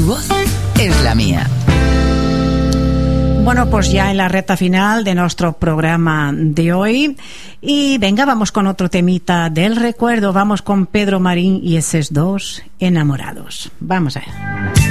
Tu voz es la mía. Bueno, pues ya en la recta final de nuestro programa de hoy. Y venga, vamos con otro temita del recuerdo. Vamos con Pedro Marín y esos dos enamorados. Vamos a ver.